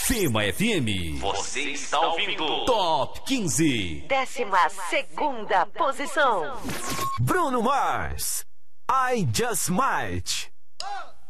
Fema FM. Você está ouvindo Top 15. 12ª posição. Bruno Mars, I Just Might.